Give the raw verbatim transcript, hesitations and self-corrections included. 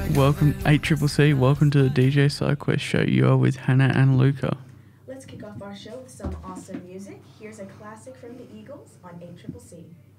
Welcome, eight C C C. Welcome to the D J SideQuest show. You are with Hannah and Luca. Let's kick off our show with some awesome music. Here's a classic from the Eagles on eight C C C.